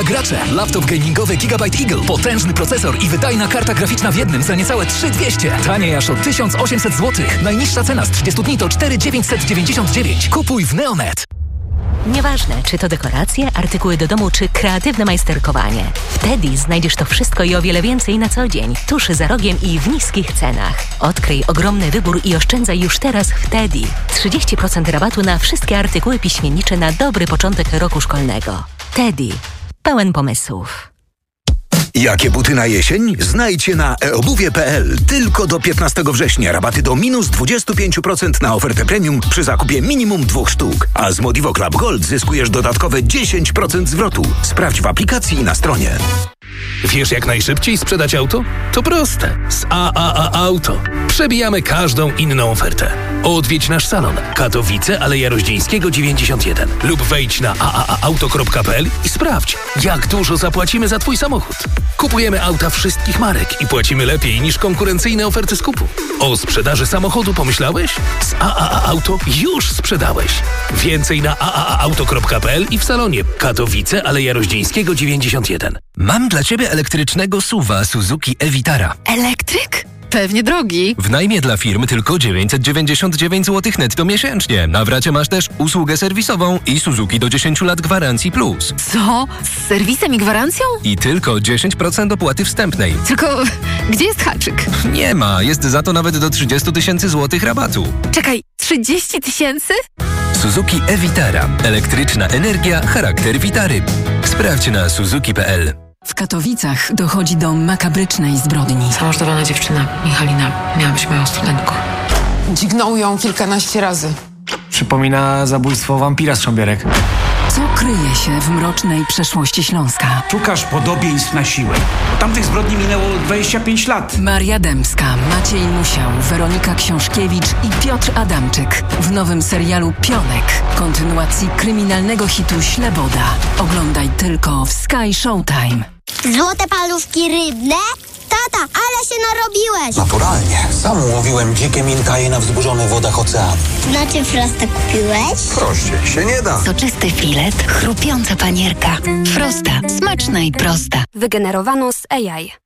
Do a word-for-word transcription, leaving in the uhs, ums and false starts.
mega gracze. Laptop gamingowy Gigabyte Eagle. Potężny procesor i wydajna karta graficzna w jednym za niecałe trzy tysiące dwieście. Taniej aż o tysiąc osiemset złotych. Najniższa cena z trzydziestu dni to cztery tysiące dziewięćset dziewięćdziesiąt dziewięć. Kupuj w Neonet. Nieważne, czy to dekoracje, artykuły do domu, czy kreatywne majsterkowanie. W Teddy znajdziesz to wszystko i o wiele więcej na co dzień. Tuż za rogiem i w niskich cenach. Odkryj ogromny wybór i oszczędzaj już teraz w Teddy. trzydzieści procent rabatu na wszystkie artykuły piśmiennicze na dobry początek roku szkolnego. Teddy. Pełen pomysłów. Jakie buty na jesień? Znajdźcie na e obuwie kropka p l. Tylko do piętnastego września rabaty do minus dwadzieścia pięć procent na ofertę premium przy zakupie minimum dwóch sztuk. A z Modivo Club Gold zyskujesz dodatkowe dziesięć procent zwrotu. Sprawdź w aplikacji i na stronie. Wiesz, jak najszybciej sprzedać auto? To proste. Z A A A Auto. Przebijamy każdą inną ofertę. Odwiedź nasz salon. Katowice, Aleja Roździńskiego dziewięćdziesiąt jeden. Lub wejdź na a a a auto kropka p l i sprawdź, jak dużo zapłacimy za Twój samochód. Kupujemy auta wszystkich marek i płacimy lepiej niż konkurencyjne oferty skupu. O sprzedaży samochodu pomyślałeś? Z A A A Auto już sprzedałeś. Więcej na a a a auto kropka p l i w salonie. Katowice, Aleja Roździńskiego dziewięćdziesiąt jeden. Mam dla Ciebie elektrycznego S U V-a Suzuki e-Vitara. Elektryk? Pewnie drogi. W najmie dla firmy tylko dziewięćset dziewięćdziesiąt dziewięć złotych netto miesięcznie. Na wracie masz też usługę serwisową i Suzuki do dziesięciu lat gwarancji plus. Co? Z serwisem i gwarancją? I tylko dziesięć procent opłaty wstępnej. Tylko gdzie jest haczyk? Nie ma, jest za to nawet do trzydzieści tysięcy złotych rabatu. Czekaj, trzydzieści tysięcy? Suzuki e-Vitara. Elektryczna energia, charakter Vitary. Sprawdź na suzuki kropka p l. W Katowicach dochodzi do makabrycznej zbrodni. Zamordowana dziewczyna, Michalina, miała być moją studentką. Dźgnął ją kilkanaście razy. Przypomina zabójstwo wampira z Szambierek. Co kryje się w mrocznej przeszłości Śląska? Szukasz podobieństw na siłę. Od tamtych zbrodni minęło dwadzieścia pięć lat. Maria Dębska, Maciej Musiał, Weronika Książkiewicz i Piotr Adamczyk w nowym serialu Pionek. Kontynuacji kryminalnego hitu Śleboda. Oglądaj tylko w Sky Showtime. Złote paluszki rybne? Tata, ale się narobiłeś! Naturalnie. Sam łowiłem dzikie minkaje na wzburzonych wodach oceanu. Znaczy Frosta kupiłeś? Prościej się nie da. Soczysty filet, chrupiąca panierka. Frosta. Smaczna i prosta. Wygenerowano z A I.